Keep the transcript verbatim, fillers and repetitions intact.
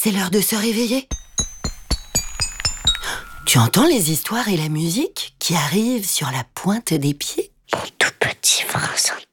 c'est l'heure de se réveiller. Tu entends les histoires et la musique qui arrivent sur la pointe des pieds? Les tout petits vont ressentir